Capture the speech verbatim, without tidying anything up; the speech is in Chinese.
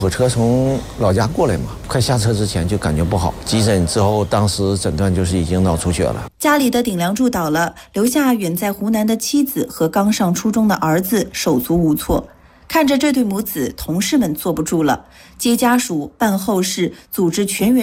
火车从老家过来嘛，快下车之前就感觉不好，急诊之后当时诊断就是已经脑出血了。 家里的顶梁柱倒了，留下远在湖南的妻子和刚上初中的儿子手足无措。看着这对母子，同事们坐不住了，接家属、办后事、组织全员